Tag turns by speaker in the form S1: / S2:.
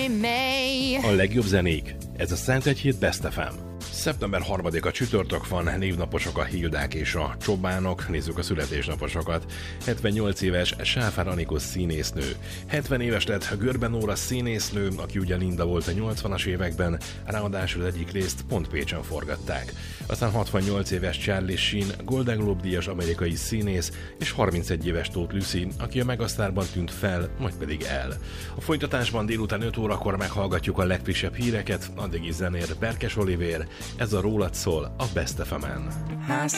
S1: May.
S2: A legjobb zenék. Ez a Szent Egyhét Best FM. Szeptember 3-a csütörtök van, névnaposok a Hildák és a Csobánok. Nézzük a születésnaposokat. 78 éves Sáfár Anikó színésznő. 70 éves lett Görbe Nóra színésznő, aki ugye Linda volt a 80-as években, ráadásul az egyik részt pont Pécsen forgatták. Aztán 68 éves Charlie Sheen, Golden Globe díjas amerikai színész, és 31 éves Tóth Lucy, aki a Megasztárban tűnt fel, majd pedig el. A folytatásban délután 5 órakor meghallgatjuk a legfrissebb híreket, addig is zenér Berkes Olivér. Ez a Rólad szól a Best FM-en.